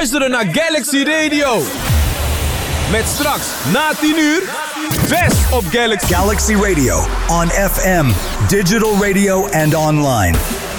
luisteren naar Galaxy Radio. Met straks na 10 uur Best op Galaxy. Galaxy Radio on FM, digital radio and online.